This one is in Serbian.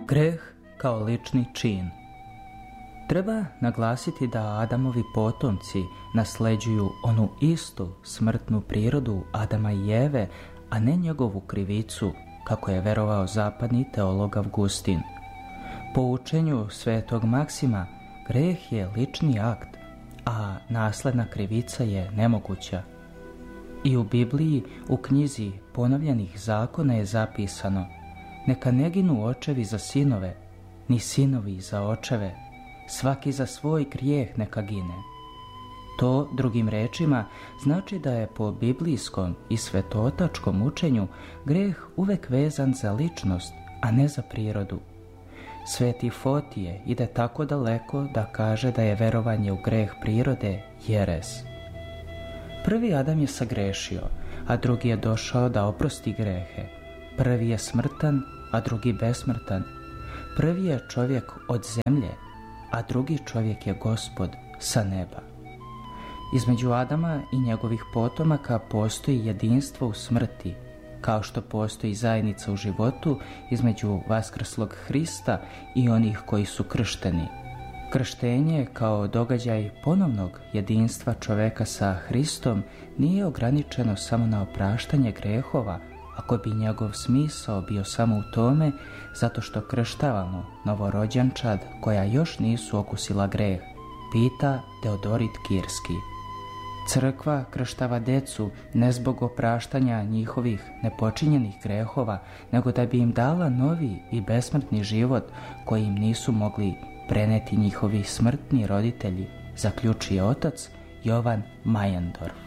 Greh kao lični čin. Treba naglasiti da Adamovi potomci nasleđuju onu istu smrtnu prirodu Adama i Eve, a ne njegovu krivicu, kako je verovao zapadni teolog Avgustin. Po učenju svetog Maksima, greh je lični akt, a nasledna krivica je nemoguća. I u Bibliji, u knjizi ponovljenih zakona je zapisano: neka ne ginu očevi za sinove, ni sinovi za očeve, svaki za svoj grijeh neka gine. To, drugim rečima, znači da je po biblijskom i svetotačkom učenju greh uvek vezan za ličnost, a ne za prirodu. Sveti Fotije ide tako daleko da kaže da je verovanje u greh prirode jeres. Prvi Adam je sagrešio, a drugi je došao da oprosti grehe. Prvi je smrtan, a drugi besmrtan. Prvi je čovjek od zemlje, a drugi čovjek je Gospod sa neba. Između Adama i njegovih potomaka postoji jedinstvo u smrti, kao što postoji zajednica u životu između vaskrslog Hrista i onih koji su kršteni. Krštenje kao događaj ponovnog jedinstva čoveka sa Hristom nije ograničeno samo na opraštanje grehova, ako bi njegov smisao bio samo u tome zato što krštavamo novorođenčad koja još nisu okusila greh, pita Teodorit Kirski. Crkva krštava decu ne zbog opraštanja njihovih nepočinjenih grehova, nego da bi im dala novi i besmrtni život koji im nisu mogli preneti njihovi smrtni roditelji, zaključuje otac Jovan Majendorf.